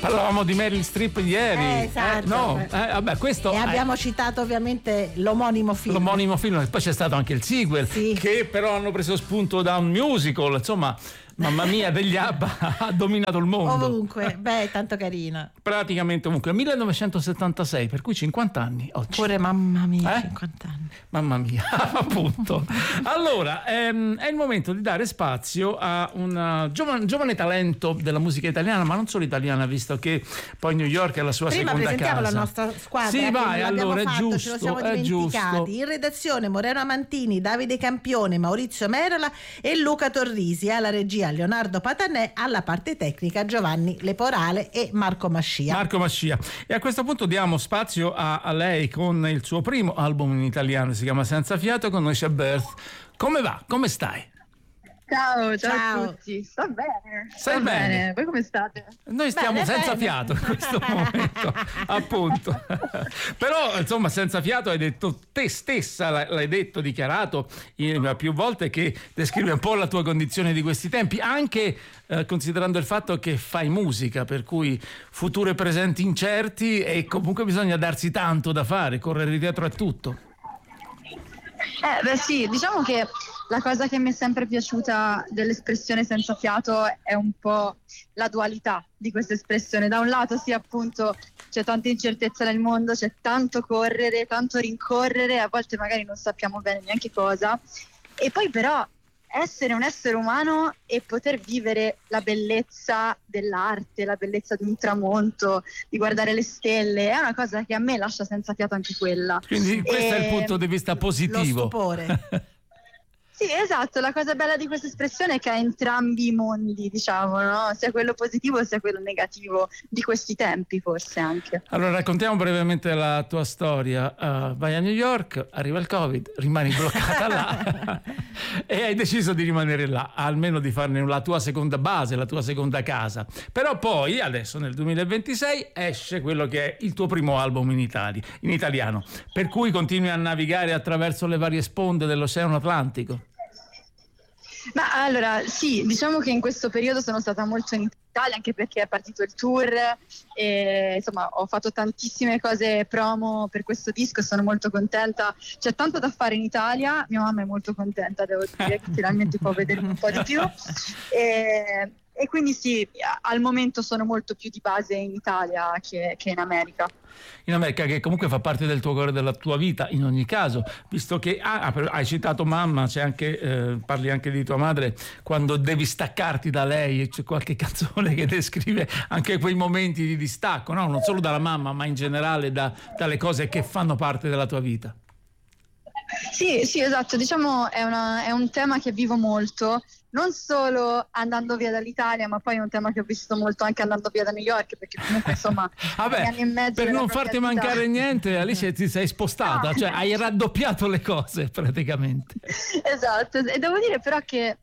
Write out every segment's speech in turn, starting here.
Parlavamo di Meryl Streep ieri. Esatto. No, vabbè, questo. E abbiamo citato ovviamente l'omonimo film. E poi c'è stato anche il sequel, sì, che però hanno preso spunto da un musical, insomma. Mamma mia, degli ABBA ha dominato il mondo. Ovunque, beh, tanto carina. Praticamente ovunque. 1976, per cui 50 anni oggi. Pure mamma mia, 50 anni. Mamma mia, appunto. Allora, è il momento di dare spazio a un giovane talento della musica italiana, ma non solo italiana, visto che poi New York è la sua Prima seconda presentiamo casa. la nostra squadra. Sì, vai, allora, fatto, è giusto, ce lo siamo è dimenticati. giusto. In redazione Moreno Amantini, Davide Campione, Maurizio Merola e Luca Torrisi. Alla regia Leonardo Patanè, alla parte tecnica Giovanni Leporale e Marco Mascia. E a questo punto diamo spazio a lei con il suo primo album in italiano, si chiama Senza Fiato, con noi c'è Birth. Come va? Come stai? Ciao a tutti, sto bene. Stai bene? Voi come state? Noi stiamo senza fiato in questo momento, appunto. Però, insomma, senza fiato hai detto te stessa, l'hai detto, dichiarato più volte, che descrive un po' la tua condizione di questi tempi, anche considerando il fatto che fai musica, per cui futuro e presenti incerti, e comunque bisogna darsi tanto da fare, correre dietro a tutto. Beh sì, diciamo che la cosa che mi è sempre piaciuta dell'espressione senza fiato è un po' la dualità di questa espressione. Da un lato sì, appunto, c'è tanta incertezza nel mondo, c'è tanto correre, tanto rincorrere, a volte magari non sappiamo bene neanche cosa, e poi però essere un essere umano e poter vivere la bellezza dell'arte, la bellezza di un tramonto, di guardare le stelle, è una cosa che a me lascia senza fiato anche quella. Quindi questo è il punto di vista positivo. Lo stupore. Sì, esatto, la cosa bella di questa espressione è che ha entrambi i mondi, diciamo, no? Sia quello positivo sia quello negativo di questi tempi, forse anche. Allora, raccontiamo brevemente la tua storia. Vai a New York, arriva il Covid, rimani bloccata là e hai deciso di rimanere là, almeno di farne la tua seconda base, la tua seconda casa. Però poi, adesso nel 2026, esce quello che è il tuo primo album in italiano, per cui continui a navigare attraverso le varie sponde dell'Oceano Atlantico. Ma allora sì, diciamo che in questo periodo sono stata molto in Italia, anche perché è partito il tour e insomma ho fatto tantissime cose promo per questo disco, sono molto contenta, c'è tanto da fare in Italia, mia mamma è molto contenta, devo dire, che finalmente può vedermi un po' di più e quindi sì, al momento sono molto più di base in Italia che in America. In America, che comunque fa parte del tuo cuore, della tua vita in ogni caso, visto che hai citato mamma, c'è anche parli anche di tua madre, quando devi staccarti da lei, c'è qualche canzone che descrive anche quei momenti di distacco, no? Non solo dalla mamma, ma in generale dalle cose che fanno parte della tua vita. Sì, esatto, diciamo è un tema che vivo molto, non solo andando via dall'Italia, ma poi è un tema che ho vissuto molto anche andando via da New York, perché comunque insomma anni e mezzo per non farti mancare niente, Alice, ti sei spostata, no. Cioè hai raddoppiato le cose praticamente. Esatto, e devo dire però che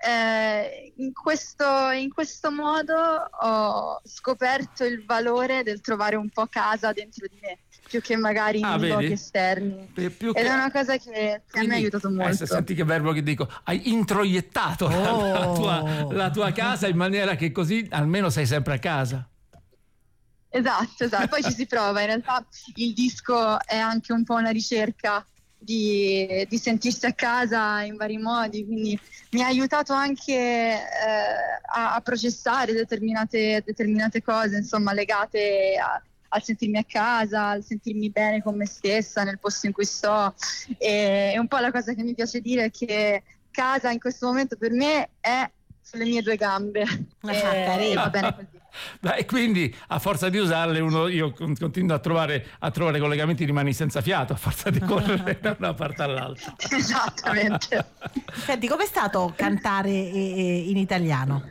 in questo modo ho scoperto il valore del trovare un po' casa dentro di me, più che magari in luoghi esterni, ed è una cosa che a me ha aiutato molto. Senti che verbo che dico, hai introiettato la tua casa in maniera che così almeno sei sempre a casa. Esatto, poi ci si prova, in realtà il disco è anche un po' una ricerca di sentirsi a casa in vari modi, quindi mi ha aiutato anche a processare determinate cose, insomma, legate al sentirmi a casa, al sentirmi bene con me stessa nel posto in cui sto, e un po' la cosa che mi piace dire è che casa in questo momento per me è sulle mie due gambe e va bene così. E quindi a forza di usarle io continuo a trovare collegamenti, rimani senza fiato a forza di correre da una parte all'altra. Esattamente. Senti, com'è stato cantare in italiano?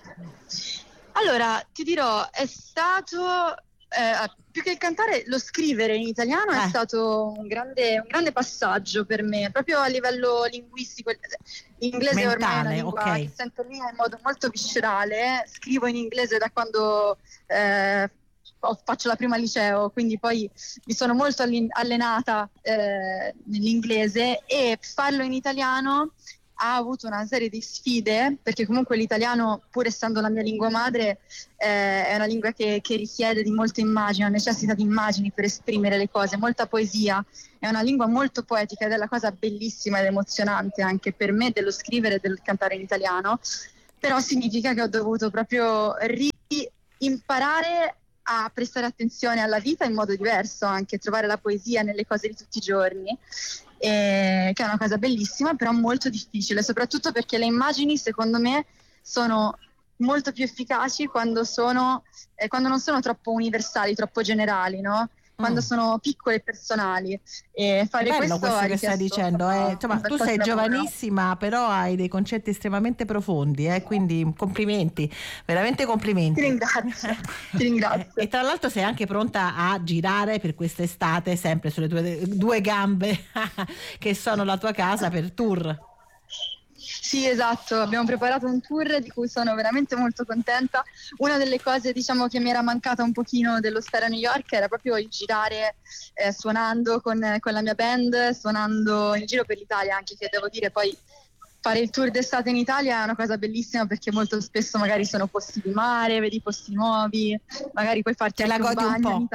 Allora, ti dirò, è stato più che il cantare, lo scrivere in italiano è stato un grande passaggio per me, proprio a livello linguistico. L'inglese mentale, ormai è una lingua che sento lì in modo molto viscerale. Scrivo in inglese da quando faccio la prima al liceo, quindi poi mi sono molto allenata nell'inglese, e farlo in italiano ha avuto una serie di sfide, perché comunque l'italiano, pur essendo la mia lingua madre, è una lingua che richiede di molte immagini, ha necessità di immagini per esprimere le cose, molta poesia, è una lingua molto poetica ed è la cosa bellissima ed emozionante anche per me dello scrivere e del cantare in italiano, però significa che ho dovuto proprio imparare a prestare attenzione alla vita in modo diverso, anche trovare la poesia nelle cose di tutti i giorni, che è una cosa bellissima, però molto difficile, soprattutto perché le immagini, secondo me, sono molto più efficaci quando non sono troppo universali, troppo generali, no? Quando sono piccole e personali. E fare bello questo che stai richiesto, dicendo. Insomma, tu sei giovanissima, però hai dei concetti estremamente profondi, quindi complimenti, veramente complimenti. Ti ringrazio. E tra l'altro sei anche pronta a girare per quest'estate, sempre sulle tue due gambe che sono la tua casa, per tour. Sì, esatto, abbiamo preparato un tour di cui sono veramente molto contenta. Una delle cose, diciamo, che mi era mancata un pochino dello stare a New York era proprio il girare suonando con la mia band, suonando in giro per l'Italia, anche che devo dire poi fare il tour d'estate in Italia è una cosa bellissima, perché molto spesso magari sono posti di mare, vedi posti nuovi, magari puoi farti la godi un po'.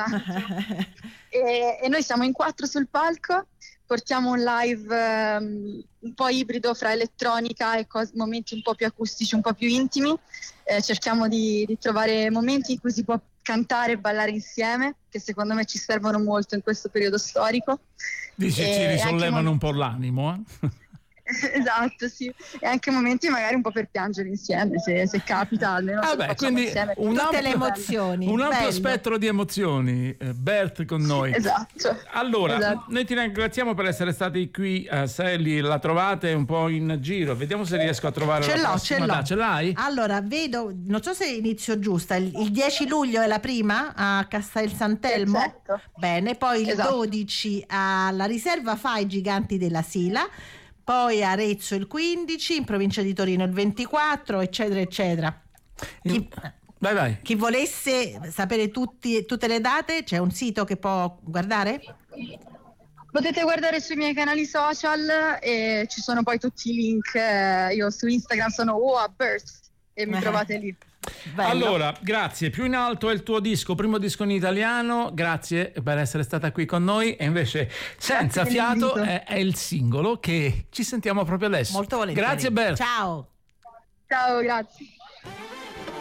E noi siamo in 4 sul palco, portiamo un live un po' ibrido fra elettronica e momenti un po' più acustici, un po' più intimi. Cerchiamo di trovare momenti in cui si può cantare e ballare insieme, che secondo me ci servono molto in questo periodo storico. Dici, ci risollevano un po' l'animo, Esatto, sì, e anche momenti magari un po' per piangere insieme, se capita, almeno se lo facciamo quindi insieme. Tutte le emozioni, un ampio bello. spettro di emozioni. Bert con noi. Esatto. Allora, noi ti ringraziamo per essere stati qui a Selly, la trovate un po' in giro, vediamo se riesco a trovare Ce la l'ho, prossima ce l'ho. data. Ce l'hai? Allora, vedo, non so se inizio giusta, il 10 luglio è la prima a Castel Sant'Elmo. Perfetto. Bene, poi il Esatto. 12 alla Riserva Fai Giganti della Sila, poi Arezzo il 15, in provincia di Torino il 24, eccetera eccetera. Vai. Chi volesse sapere tutte le date, c'è un sito che può guardare? Potete guardare sui miei canali social e ci sono poi tutti i link. Io su Instagram sono Bert e mi trovate lì. Bello. Allora, grazie. Più in alto è il tuo disco, primo disco in italiano. Grazie per essere stata qui con noi. E invece Senza Grazie fiato dell'invito. è il singolo che ci sentiamo proprio adesso. Molto volentieri. Grazie Bert. Ciao. Ciao, grazie.